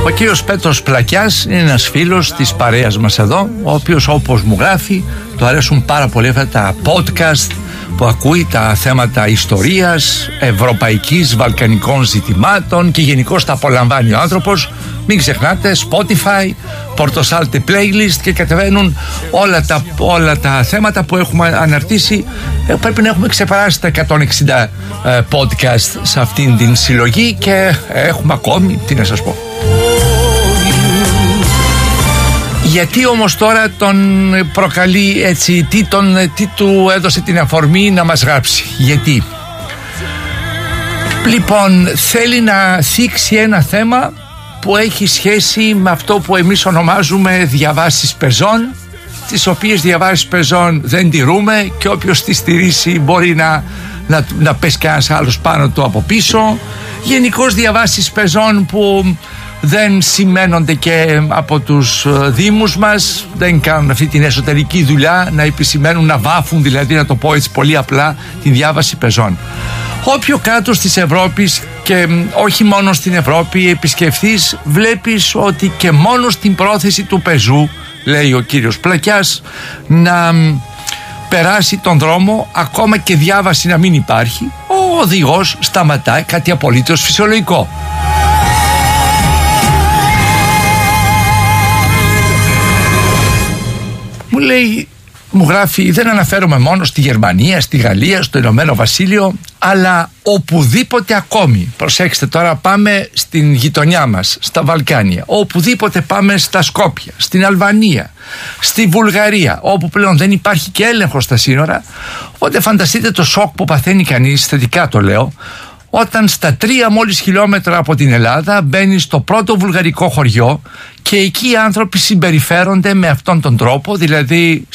Ο κύριος Πέτρος Πλακιάς είναι ένας φίλος της παρέας μας εδώ, ο οποίος, όπως μου γράφει, του αρέσουν πάρα πολύ αυτά τα podcast που ακούει τα θέματα ιστορίας, ευρωπαϊκής, βαλκανικών ζητημάτων και γενικώς τα απολαμβάνει ο άνθρωπος. Μην ξεχνάτε, Spotify, Πορτοσάλτε playlist και κατεβαίνουν όλα τα θέματα που έχουμε αναρτήσει. Πρέπει να έχουμε ξεπεράσει τα 160 podcast σε αυτήν την συλλογή και έχουμε ακόμη, τι να σας πω. Γιατί όμως τώρα τον προκαλεί έτσι, τι του έδωσε την αφορμή να μας γράψει? Γιατί? Λοιπόν, θέλει να θίξει ένα θέμα που έχει σχέση με αυτό που εμείς ονομάζουμε διαβάσεις πεζών, τις οποίες διαβάσεις πεζών δεν τηρούμε και όποιος τις στηρίσει μπορεί να πέσει κανένας άλλος πάνω του από πίσω. Γενικώς διαβάσεις πεζών που δεν σημαίνονται και από τους δήμους μας, δεν κάνουν αυτή την εσωτερική δουλειά να επισημαίνουν, να βάφουν, δηλαδή, να το πω έτσι πολύ απλά, τη διάβαση πεζών. Όποιο κράτος της Ευρώπης και όχι μόνο στην Ευρώπη επισκεφθείς, βλέπεις ότι και μόνο στην πρόθεση του πεζού, λέει ο κύριος Πλακιάς, να περάσει τον δρόμο, ακόμα και διάβαση να μην υπάρχει, ο οδηγός σταματάει, κάτι απολύτως φυσιολογικό. Μου γράφει, δεν αναφέρομαι μόνο στη Γερμανία, στη Γαλλία, στο Ηνωμένο Βασίλειο, αλλά οπουδήποτε ακόμη. Προσέξτε τώρα, πάμε στην γειτονιά μας, στα Βαλκάνια, οπουδήποτε πάμε, στα Σκόπια, στην Αλβανία, στη Βουλγαρία, όπου πλέον δεν υπάρχει και έλεγχος στα σύνορα. Οπότε φανταστείτε το σοκ που παθαίνει κανείς, θετικά το λέω, όταν στα 3 μόλις χιλιόμετρα από την Ελλάδα μπαίνει στο πρώτο βουλγαρικό χωριό και εκεί οι άνθρωποι συμπεριφέρονται με αυτόν τον τρόπο, δηλαδή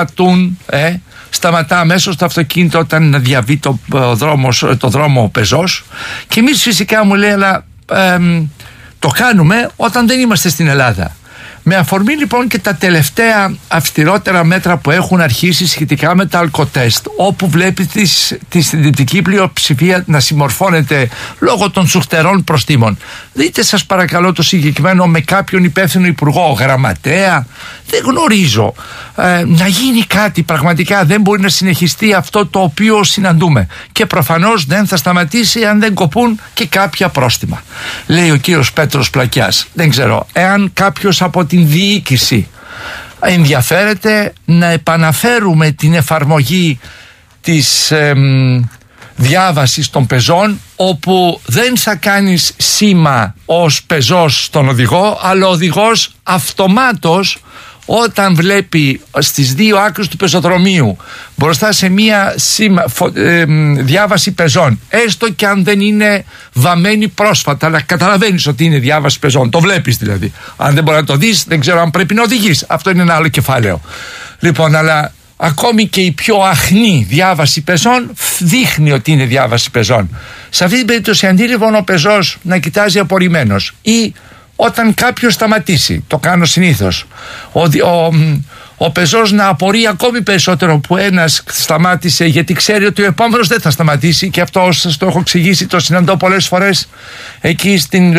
σταματά αμέσως το αυτοκίνητο όταν διαβεί το δρόμο ο πεζός, και εμείς φυσικά, μου λέει, αλλά το κάνουμε όταν δεν είμαστε στην Ελλάδα. Με αφορμή λοιπόν και τα τελευταία αυστηρότερα μέτρα που έχουν αρχίσει σχετικά με τα αλκοτέστ, όπου βλέπει τη συντριπτική πλειοψηφία να συμμορφώνεται λόγω των σουχτερών προστίμων. Δείτε σας παρακαλώ το συγκεκριμένο με κάποιον υπεύθυνο υπουργό, γραμματέα, δεν γνωρίζω. Να γίνει κάτι, πραγματικά δεν μπορεί να συνεχιστεί αυτό το οποίο συναντούμε και προφανώς δεν θα σταματήσει αν δεν κοπούν και κάποια πρόστιμα. Λέει ο κύριος Πέτρος Πλακιάς, δεν ξέρω εάν κάποιος από την διοίκηση ενδιαφέρεται να επαναφέρουμε την εφαρμογή της διάβασης των πεζών, όπου δεν θα κάνεις σήμα ως πεζός στον οδηγό, αλλά ο οδηγός αυτομάτως, όταν βλέπει στις δύο άκρες του πεζοδρομίου μπροστά σε μία διάβαση πεζών, έστω και αν δεν είναι βαμμένη πρόσφατα, αλλά καταλαβαίνεις ότι είναι διάβαση πεζών, το βλέπεις δηλαδή. Αν δεν μπορεί να το δεις, δεν ξέρω αν πρέπει να οδηγείς, αυτό είναι ένα άλλο κεφάλαιο. Λοιπόν, αλλά ακόμη και η πιο αχνή διάβαση πεζών δείχνει ότι είναι διάβαση πεζών. Σε αυτή την περίπτωση, αντί λοιπόν ο πεζός να κοιτάζει απορριμμένος, ή όταν κάποιος σταματήσει, το κάνω συνήθως, ο πεζός να απορεί ακόμη περισσότερο που ένας σταμάτησε, γιατί ξέρει ότι ο επόμενος δεν θα σταματήσει, και αυτό σας το έχω εξηγήσει, το συναντώ πολλές φορές εκεί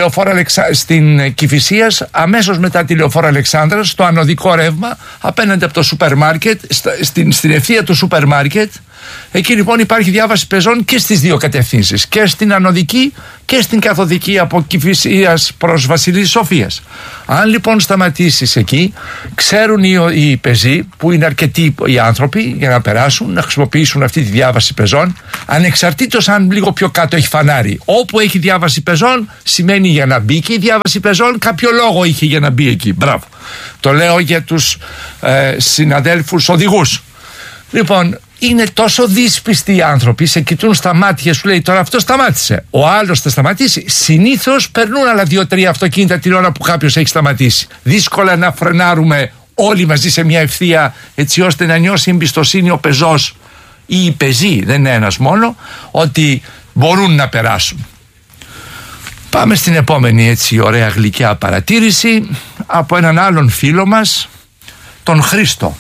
στην Κηφισίας, αμέσως μετά τη Λεωφόρο Αλεξάνδρας, στο ανωδικό ρεύμα απέναντι από το σούπερ μάρκετ, στην ευθεία του σούπερ μάρκετ. Εκεί λοιπόν υπάρχει διάβαση πεζών και στις δύο κατευθύνσεις, και στην ανωδική και στην καθοδική από Κηφισίας προς Βασιλής Σοφίας. Αν λοιπόν σταματήσεις εκεί, ξέρουν οι πεζοί, που είναι αρκετοί οι άνθρωποι για να περάσουν, να χρησιμοποιήσουν αυτή τη διάβαση πεζών, ανεξαρτήτως αν λίγο πιο κάτω έχει φανάρι. Όπου έχει διάβαση πεζών σημαίνει για να μπει, και η διάβαση πεζών κάποιο λόγο είχε για να μπει εκεί. Μπράβο. Το λέω για τους συναδέλφους οδηγούς. Λοιπόν, είναι τόσο δύσπιστοι οι άνθρωποι, σε κοιτούν στα μάτια, σου λέει τώρα αυτό σταμάτησε, ο άλλος θα σταματήσει. Συνήθως περνούν άλλα 2-3 αυτοκίνητα την ώρα που κάποιος έχει σταματήσει. Δύσκολα να φρενάρουμε όλοι μαζί σε μια ευθεία, έτσι ώστε να νιώσει εμπιστοσύνη ο πεζός ή οι πεζοί, δεν είναι ένας μόνο, ότι μπορούν να περάσουν. Πάμε στην επόμενη έτσι ωραία γλυκιά παρατήρηση από έναν άλλον φίλο μας, τον Χρήστο.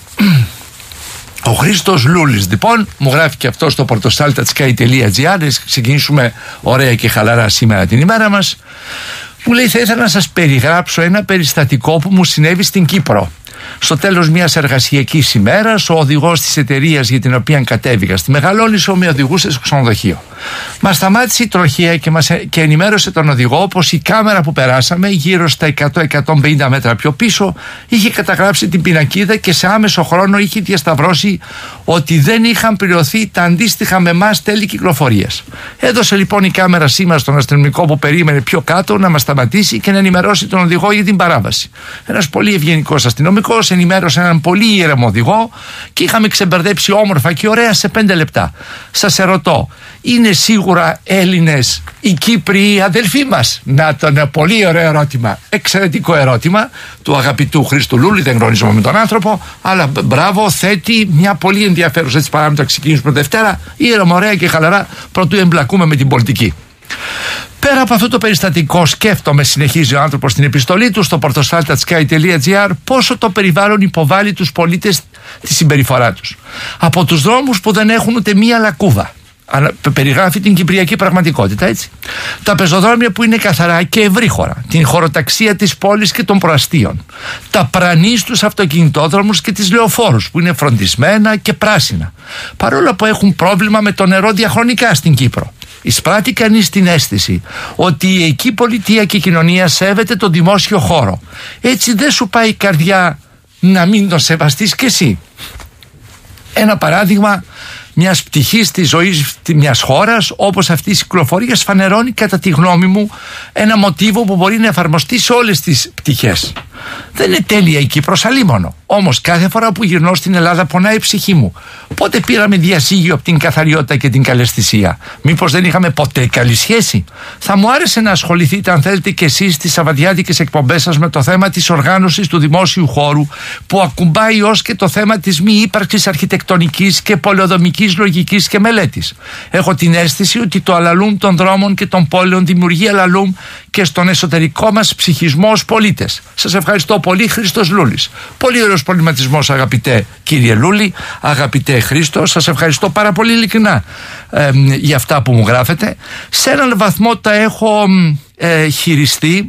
Ο Χρήστος Λούλης λοιπόν μου γράφει και αυτό στο portosaltatsky.gr. Ξεκινήσουμε ωραία και χαλαρά σήμερα την ημέρα μας. Μου λέει, θα ήθελα να σας περιγράψω ένα περιστατικό που μου συνέβη στην Κύπρο. Στο τέλος μιας εργασιακής ημέρας, ο οδηγός της εταιρείας για την οποία κατέβηκα στη Μεγαλόνισσο με οδηγούσε στο ξενοδοχείο. Μας σταμάτησε η τροχέα και ενημέρωσε τον οδηγό πως η κάμερα που περάσαμε, γύρω στα 100-150 μέτρα πιο πίσω, είχε καταγράψει την πινακίδα και σε άμεσο χρόνο είχε διασταυρώσει ότι δεν είχαν πληρωθεί τα αντίστοιχα με εμάς τέλη κυκλοφορίας. Έδωσε λοιπόν η κάμερα σήμα στον αστυνομικό που περίμενε πιο κάτω να μας σταματήσει και να ενημερώσει τον οδηγό για την παράβαση. Ένας πολύ ευγενικός αστυνομικός ενημέρωσε έναν πολύ ήρεμο οδηγό και είχαμε ξεμπερδέψει όμορφα και ωραία σε 5 λεπτά. Σας ερωτώ, είναι σίγουρα Έλληνες οι Κύπροι οι αδελφοί μας? Να το ένα πολύ ωραίο ερώτημα, εξαιρετικό ερώτημα του αγαπητού Χρήστου Λούλη. Δεν γνωρίζουμε με τον άνθρωπο, αλλά μπράβο, θέτει μια πολύ ενδιαφέρουσα, έτσι παράμε το ξεκινήσουμε Δευτέρα, ήρεμα, ωραία και χαλαρά, πρωτού εμπλακούμε με την πολιτική. Πέρα από αυτό το περιστατικό, σκέφτομαι, συνεχίζει ο άνθρωπος στην επιστολή του στο portosaltatsky.gr, πόσο το περιβάλλον υποβάλλει τους πολίτες τη συμπεριφορά τους. Από τους δρόμους που δεν έχουν ούτε μία λακκούβα. Περιγράφει την κυπριακή πραγματικότητα, έτσι. Τα πεζοδρόμια που είναι καθαρά και ευρύχωρα, την χωροταξία της πόλης και των προαστίων, τα πρανή στους αυτοκινητόδρομους και τις λεωφόρους που είναι φροντισμένα και πράσινα, παρόλο που έχουν πρόβλημα με το νερό διαχρονικά στην Κύπρο. Εισπράττει κανείς την αίσθηση ότι η εκεί πολιτεία και η κοινωνία σέβεται τον δημόσιο χώρο. Έτσι δεν σου πάει η καρδιά να μην τον σεβαστείς κι εσύ? Ένα παράδειγμα μιας πτυχής της ζωής μιας χώρας όπως αυτής της κυκλοφορίας φανερώνει κατά τη γνώμη μου ένα μοτίβο που μπορεί να εφαρμοστεί σε όλες τις πτυχές. Δεν είναι τέλεια η Κύπρος, αλίμονο. Όμως κάθε φορά που γυρνώ στην Ελλάδα πονάει η ψυχή μου. Πότε πήραμε διασύγιο από την καθαριότητα και την καλαισθησία? Μήπως δεν είχαμε ποτέ καλή σχέση? Θα μου άρεσε να ασχοληθείτε, αν θέλετε και εσείς, στις σαββατιάτικες εκπομπές σας με το θέμα της οργάνωσης του δημόσιου χώρου, που ακουμπάει ως και το θέμα της μη ύπαρξης αρχιτεκτονικής και πολεοδομικής λογικής και μελέτης. Έχω την αίσθηση ότι το αλαλούμ των δρόμων και των πόλεων δημιουργεί αλαλούμ και στον εσωτερικό μας ψυχισμό ως πολίτες. Σας ευχαριστώ πολύ, Χρήστος Λούλης. Πολύ ωραίος προβληματισμός, αγαπητέ κύριε Λούλη, αγαπητέ Χρήστο. Σας ευχαριστώ πάρα πολύ ειλικρινά για αυτά που μου γράφετε. Σε έναν βαθμό τα έχω χειριστεί.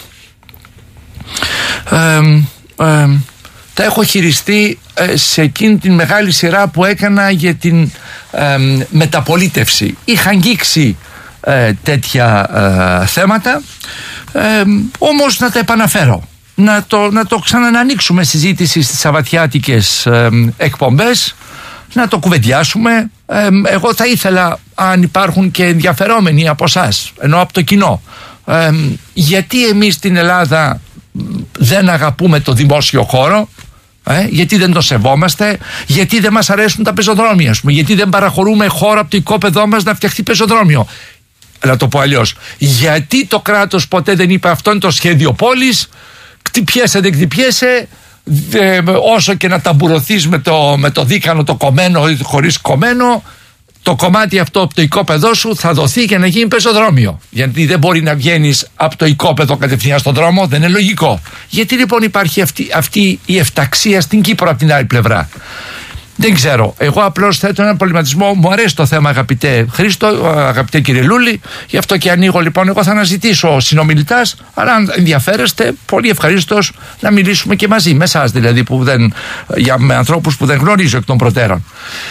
Τα έχω χειριστεί σε εκείνη την μεγάλη σειρά που έκανα για την μεταπολίτευση. Είχα αγγίξει τέτοια θέματα, όμως να τα επαναφέρω, να το ξαναανοίξουμε συζήτηση στις σαββατιάτικες εκπομπές, να το κουβεντιάσουμε. Εγώ θα ήθελα, αν υπάρχουν και ενδιαφερόμενοι από εσάς, ενώ από το κοινό, γιατί εμείς στην Ελλάδα δεν αγαπούμε το δημόσιο χώρο, γιατί δεν το σεβόμαστε, γιατί δεν μας αρέσουν τα πεζοδρόμια, γιατί δεν παραχωρούμε χώρο από το οικόπεδό μας να φτιαχτεί πεζοδρόμιο. Να το πω αλλιώς, γιατί το κράτος ποτέ δεν είπε αυτό είναι το σχέδιο πόλης, κτυπιέσαι δεν κτυπιέσαι, όσο και να ταμπουρωθείς με το δίκανο το κομμένο ή χωρίς κομμένο, το κομμάτι αυτό από το οικόπεδό σου θα δοθεί για να γίνει πεζοδρόμιο. Γιατί δεν μπορεί να βγαίνεις από το οικόπεδο κατευθείαν στον δρόμο, δεν είναι λογικό. Γιατί λοιπόν υπάρχει αυτή η εφταξία στην Κύπρο από την άλλη πλευρά? Δεν ξέρω. Εγώ απλώς θέτω έναν προβληματισμό. Μου αρέσει το θέμα, αγαπητέ Χρήστο, αγαπητέ κύριε Λούλη. Γι' αυτό και ανοίγω λοιπόν. Εγώ θα αναζητήσω συνομιλητάς. Αλλά αν ενδιαφέρεστε, πολύ ευχαρίστως να μιλήσουμε και μαζί. Με εσάς δηλαδή, με ανθρώπους που δεν γνωρίζω εκ των προτέρων.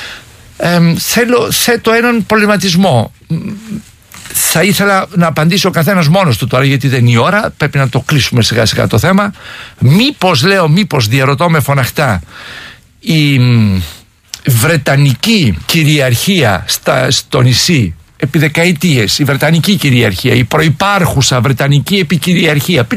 Θέτω έναν προβληματισμό. Θα ήθελα να απαντήσει ο καθένας μόνος του τώρα, γιατί δεν είναι η ώρα. Πρέπει να το κλείσουμε σιγά σιγά το θέμα. Μήπως διαρωτώ με φωναχτά, η βρετανική κυριαρχία στο νησί επί δεκαετίες, η βρετανική κυριαρχία, η προϋπάρχουσα βρετανική επικυριαρχία,